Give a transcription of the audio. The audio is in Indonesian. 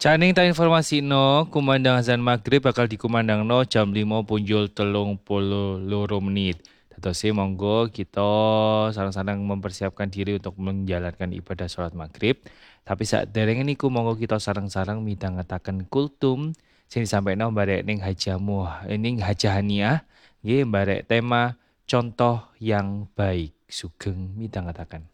Caning ta informasi kumandang azan maghrib bakal dikumandangno jam 5 punjul 32 menit. Dadose monggo kita sareng-sareng mempersiapkan diri untuk menjalankan ibadah sholat maghrib. Tapi saat dereng niku monggo kita sareng-sareng midhangetaken kultum sing disampaikan barek ning hajamu ning hajahaniah nggih barek tema contoh yang baik. Sugeng midhangetaken.